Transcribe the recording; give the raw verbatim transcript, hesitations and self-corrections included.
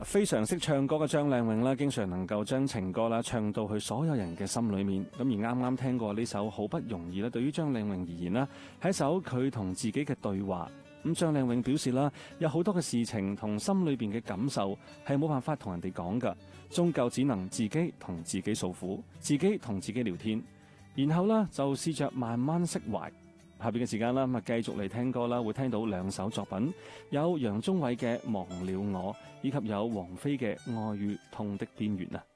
非常識唱歌嘅張靚穎啦，經常能夠將情歌啦唱到去所有人嘅心裏面。咁而啱啱聽過呢首好不容易啦，對於張靚穎而言啦，係一首佢同自己嘅對話。咁張靚穎表示啦，有好多嘅事情同心裏邊嘅感受係冇辦法同人哋講噶，終究只能自己同自己訴苦，自己同自己聊天，然後呢，就試着慢慢釋懷。下邊嘅時間啦，咁啊繼續嚟聽歌啦，會聽到兩首作品，有楊宗緯嘅《忘了我》，以及有王菲嘅《愛與痛的邊緣》啊。